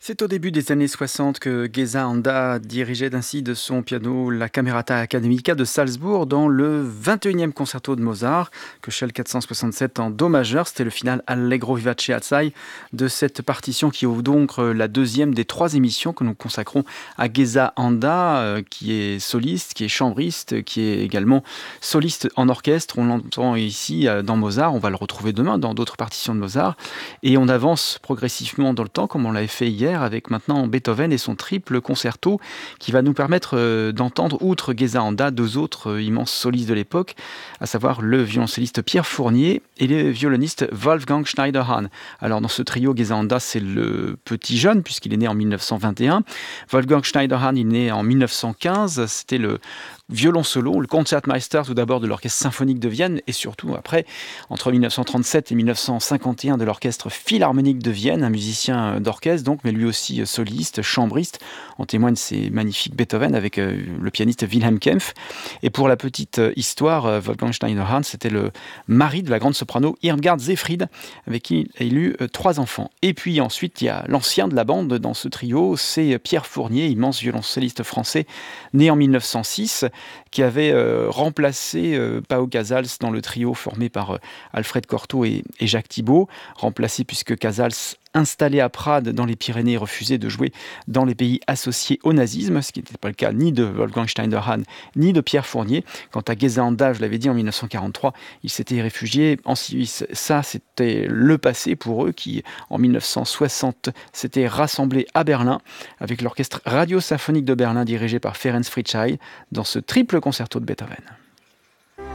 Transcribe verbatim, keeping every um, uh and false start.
C'est au début des années soixante que Geza Anda dirigeait ainsi de son piano la Camerata Academica de Salzbourg dans le vingt et unième concerto de Mozart, Köchel quatre cent soixante-sept en do majeur. C'était le final Allegro vivace assai de cette partition qui ouvre donc la deuxième des trois émissions que nous consacrons à Geza Anda, euh, qui est soliste, qui est chambriste, qui est également soliste en orchestre. On l'entend ici euh, dans Mozart, on va le retrouver demain dans d'autres partitions de Mozart. Et on avance progressivement dans le temps, comme on l'avait fait hier, avec maintenant Beethoven et son triple concerto qui va nous permettre euh, d'entendre, outre Geza Anda, deux autres euh, immenses solistes de l'époque, à savoir le violoncelliste Pierre Fournier et le violoniste Wolfgang Schneiderhan. Alors dans ce trio, Geza Anda, c'est le petit jeune puisqu'il est né en mille neuf cent vingt et un. Wolfgang Schneiderhan, il est né en mille neuf cent quinze. C'était le violon solo, le Concertmeister tout d'abord de l'Orchestre symphonique de Vienne et surtout après, entre mille neuf cent trente-sept et mille neuf cent cinquante et un, de l'Orchestre philharmonique de Vienne, un musicien d'orchestre donc, mais lui aussi soliste, chambriste. En témoignent ces magnifiques Beethoven avec euh, le pianiste Wilhelm Kempff. Et pour la petite euh, histoire, euh, Wolfgang Schneiderhan, c'était le mari de la grande soprano Irmgard Seyfried, avec qui il a eu euh, trois enfants. Et puis ensuite, il y a l'ancien de la bande dans ce trio, c'est Pierre Fournier, immense violoncelliste français, né en mille neuf cent six, qui avait euh, remplacé euh, Pao Casals dans le trio formé par euh, Alfred Cortot et, et Jacques Thibault, remplacé puisque Casals, installé à Prades dans les Pyrénées, refusait de jouer dans les pays associés au nazisme, ce qui n'était pas le cas ni de Wolfgang Schneiderhan ni de Pierre Fournier. Quant à Geza Anda, je l'avais dit, en mille neuf cent quarante-trois, il s'était réfugié en Suisse. Ça, c'était le passé pour eux qui, en mille neuf cent soixante, s'étaient rassemblés à Berlin avec l'orchestre radio-symphonique de Berlin dirigé par Ferenc Fritzsche dans ce triple concerto de Beethoven.